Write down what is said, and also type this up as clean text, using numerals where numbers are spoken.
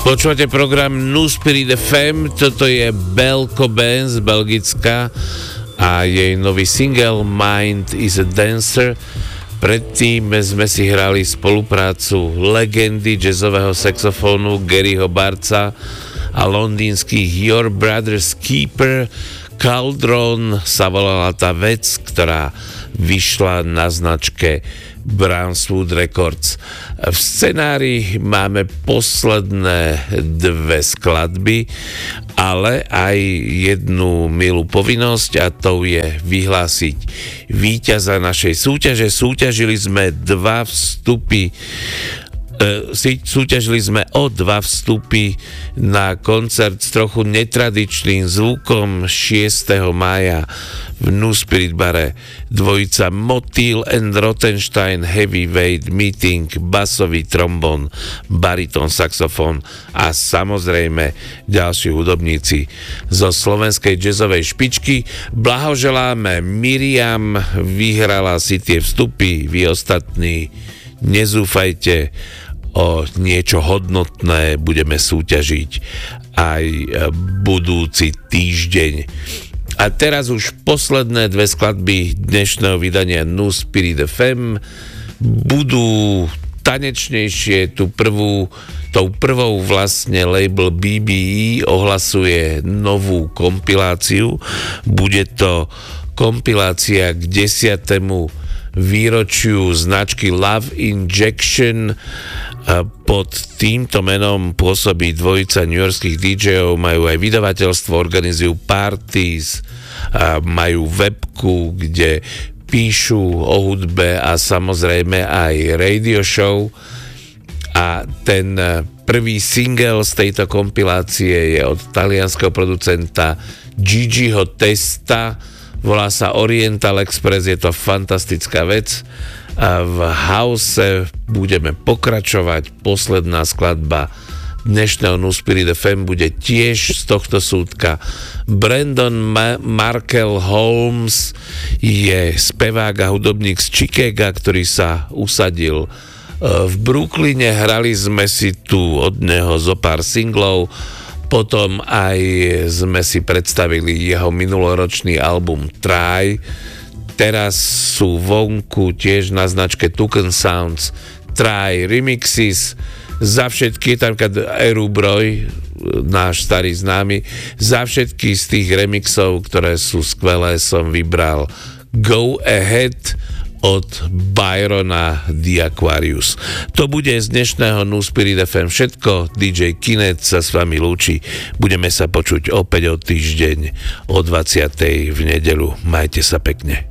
Počúvate program New Spirit FM, toto je Belko Band z Belgicka a jej nový single Mind is a Dancer. Predtým sme si hrali spoluprácu legendy jazzového saxofónu Garyho Bartza a londýnskych Your Brother's Keeper. Cauldron sa volala tá vec, ktorá vyšla na značke Brownswood Records. V scenári máme posledné dve skladby, ale aj jednu milú povinnosť, a to je vyhlásiť víťaza našej súťaže. Súťažili sme o 2 vstupy na koncert s trochu netradičným zvukom 6. mája v New Spirit bare. Dvojica Motýl and Rottenstein Heavyweight Meeting, basový trombón, baritón, saxofón a samozrejme ďalší hudobníci zo slovenskej jazzovej špičky. Blahoželáme Miriam, vyhrala si tie vstupy, vy ostatní nezúfajte, o niečo hodnotné budeme súťažiť aj budúci týždeň. A teraz už posledné dve skladby dnešného vydania New Spirit FM budú tanečnejšie. Tou prvou vlastne label BBE ohlasuje novú kompiláciu. Bude to kompilácia k 10. výročiu značky Love Injection. Pod týmto menom pôsobí dvojica newyorských DJov, majú aj vydavateľstvo, organizujú parties, majú webku, kde píšu o hudbe a samozrejme aj radio show. A ten prvý single z tejto kompilácie je od talianskeho producenta Gigiho Testa. Volá sa Oriental Express, je to fantastická vec. A v house budeme pokračovať. Posledná skladba dnešného New Spirit FM bude tiež z tohto súdka. Brandon Markel Holmes je spevák a hudobník z Chicaga, ktorý sa usadil v Brooklyne. Hrali sme si tu od neho zo pár singlov. Potom aj sme si predstavili jeho minuloročný album Try. Teraz sú vonku tiež na značke Tuken Sounds Try Remixes. Za všetky, tam Eru Broj, náš starý známy, za všetky z tých remixov, ktoré sú skvelé, som vybral Go Ahead od Byrona The Aquarius. To bude z dnešného New Spirit FM všetko. DJ Kinet sa s vami lúči. Budeme sa počuť opäť o týždeň o 20:00 v nedeľu. Majte sa pekne.